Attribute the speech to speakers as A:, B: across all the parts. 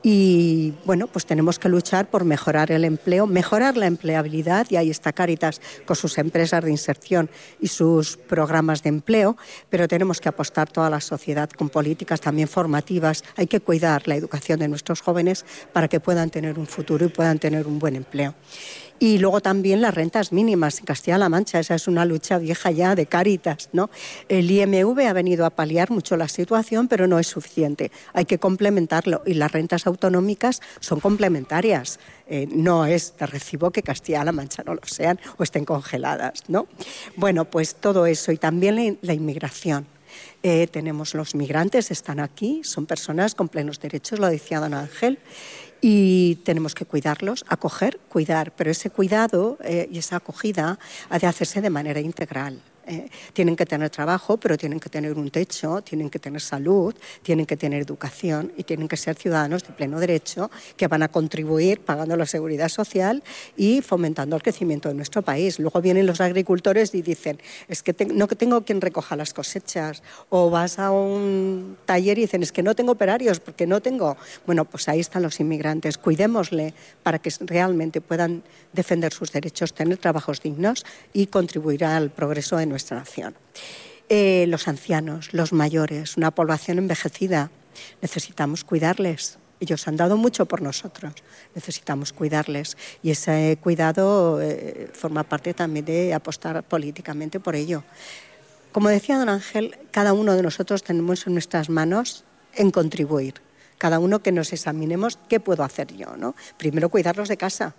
A: Y bueno, pues tenemos que luchar por mejorar el empleo, mejorar la empleabilidad, y ahí está Cáritas con sus empresas de inserción y sus programas de empleo, pero tenemos que apostar toda la sociedad con políticas también formativas. Hay que cuidar la educación de nuestros jóvenes para que puedan tener un futuro y puedan tener un buen empleo. Y luego también las rentas mínimas en Castilla-La Mancha, esa es una lucha vieja ya de Cáritas, ¿no? El IMV ha venido a paliar mucho la situación, pero no es suficiente. Hay que complementarlo, y las rentas autonómicas son complementarias. No es de recibo que Castilla-La Mancha no lo sean o estén congeladas, ¿no? Bueno, pues todo eso, y también la inmigración. Tenemos los migrantes, están aquí, son personas con plenos derechos, lo decía don Ángel, y tenemos que cuidarlos, acoger, cuidar, pero ese cuidado y esa acogida ha de hacerse de manera integral. Tienen que tener trabajo, pero tienen que tener un techo, tienen que tener salud, tienen que tener educación y tienen que ser ciudadanos de pleno derecho que van a contribuir pagando la seguridad social y fomentando el crecimiento de nuestro país. Luego vienen los agricultores y dicen, es que no tengo quien recoja las cosechas, o vas a un taller y dicen, es que no tengo operarios porque no tengo. Bueno, pues ahí están los inmigrantes, cuidémosle para que realmente puedan defender sus derechos, tener trabajos dignos y contribuir al progreso de nuestra nación. Los ancianos, los mayores, una población envejecida, necesitamos cuidarles. Ellos han dado mucho por nosotros, necesitamos cuidarles, y ese cuidado forma parte también de apostar políticamente por ello. Como decía don Ángel, cada uno de nosotros tenemos en nuestras manos en contribuir. Cada uno que nos examinemos qué puedo hacer yo, ¿no? Primero cuidarlos de casa,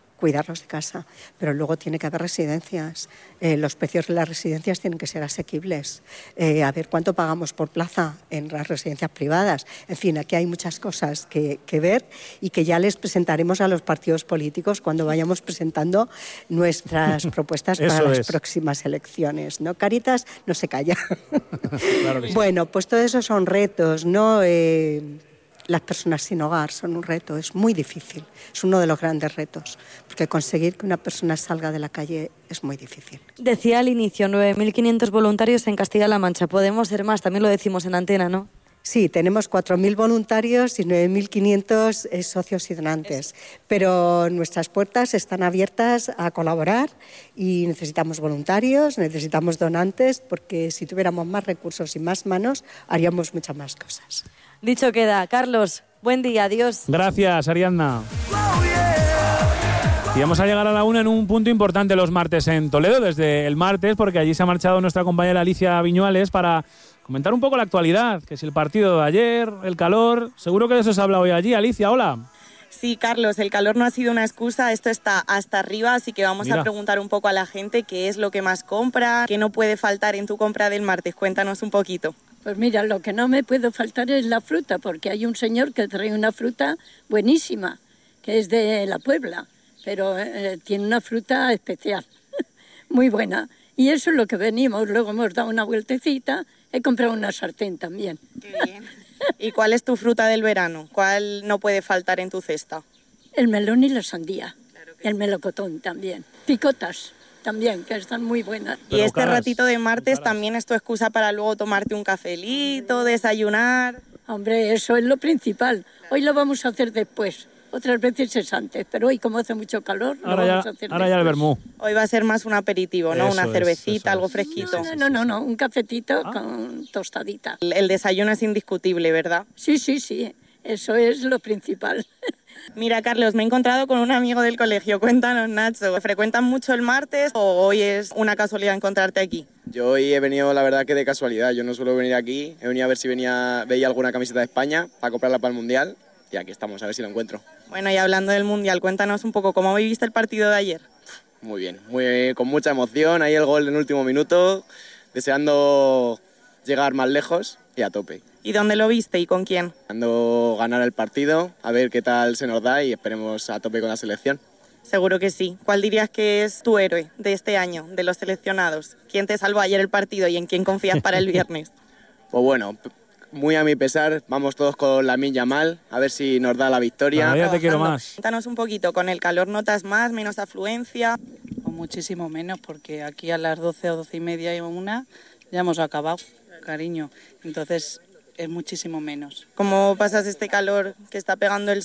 A: pero luego tiene que haber residencias. Los precios de las residencias tienen que ser asequibles. A ver cuánto pagamos por plaza en las residencias privadas. En fin, aquí hay muchas cosas que ver y que ya les presentaremos a los partidos políticos cuando vayamos presentando nuestras propuestas para las próximas elecciones, ¿no? Cáritas no se calla. Claro que sí. Bueno, pues todos esos son retos, ¿no? Las personas sin hogar son un reto, es muy difícil, es uno de los grandes retos, porque conseguir que una persona salga de la calle es muy difícil.
B: Decía al inicio, 9.500 voluntarios en Castilla-La Mancha, podemos ser más, también lo decimos en antena, ¿no?
A: Sí, tenemos 4.000 voluntarios y 9.500 socios y donantes, pero nuestras puertas están abiertas a colaborar y necesitamos voluntarios, necesitamos donantes, porque si tuviéramos más recursos y más manos, haríamos muchas más cosas.
B: Dicho queda. Carlos, buen día, adiós.
C: Gracias, Ariadna. Y vamos a llegar a la 1 en un punto importante los martes en Toledo, desde el martes, porque allí se ha marchado nuestra compañera Alicia Viñuales para comentar un poco la actualidad, que si el partido de ayer, el calor, seguro que de eso se habla hoy allí. Alicia, hola.
D: Sí, Carlos, el calor no ha sido una excusa, esto está hasta arriba, así que vamos a preguntar un poco a la gente qué es lo que más compra, qué no puede faltar en tu compra del martes. Cuéntanos un poquito.
E: Pues mira, lo que no me puede faltar es la fruta, porque hay un señor que trae una fruta buenísima, que es de la Puebla, pero tiene una fruta especial, muy buena. Y eso es lo que venimos, luego hemos dado una vueltecita, he comprado una sartén también.
D: Qué bien. ¿Y cuál es tu fruta del verano? ¿Cuál no puede faltar en tu cesta?
E: El melón y la sandía, claro, el melocotón también, picotas también, que están muy buenas.
D: Y este ratito de martes también es tu excusa para luego tomarte un cafelito, desayunar.
E: Hombre, eso es lo principal. Hoy lo vamos a hacer después. Otras veces es antes, pero hoy como hace mucho calor, lo vamos a hacer después.
C: Ahora ya el vermú.
D: Hoy va a ser más un aperitivo, ¿no? Una cervecita, algo fresquito.
E: No, un cafetito con tostadita.
D: El desayuno es indiscutible, ¿verdad?
E: Sí, eso es lo principal.
D: Mira, Carlos, me he encontrado con un amigo del colegio. Cuéntanos, Nacho, ¿frecuentan mucho el martes o hoy es una casualidad encontrarte aquí?
F: Yo hoy he venido, la verdad, que de casualidad. Yo no suelo venir aquí. He venido a ver si veía alguna camiseta de España para comprarla para el Mundial. Y aquí estamos, a ver si lo encuentro.
D: Bueno, y hablando del Mundial, cuéntanos un poco, ¿cómo viviste el partido de ayer?
F: Muy bien, con mucha emoción. Ahí el gol en el último minuto, deseando llegar más lejos y a tope.
D: ¿Y dónde lo viste y con quién?
F: Deseando ganar el partido, a ver qué tal se nos da y esperemos a tope con la selección.
D: Seguro que sí. ¿Cuál dirías que es tu héroe de este año, de los seleccionados? ¿Quién te salvó ayer el partido y en quién confías para el viernes?
F: Pues bueno, muy a mi pesar, vamos todos con Lamine Yamal, a ver si nos da la victoria.
C: Ya te quiero más.
D: Cuéntanos un poquito, ¿con el calor notas más, menos afluencia?
G: O muchísimo menos, porque aquí a las 12 o 12 y media y una ya hemos acabado, cariño. Entonces es muchísimo menos.
D: ¿Cómo pasas este calor que está pegando el